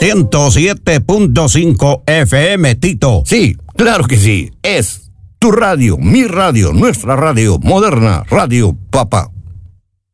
107.5 FM, Tito. Sí, claro que sí. Es tu radio, mi radio, nuestra radio, moderna, Radio Papá.